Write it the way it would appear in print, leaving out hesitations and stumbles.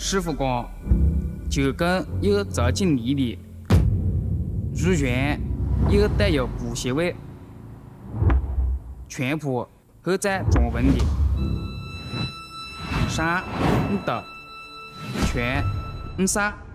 师傅讲，酒根有杂进泥里，入园有带有补血味，全谱都在中文里。山的全啥？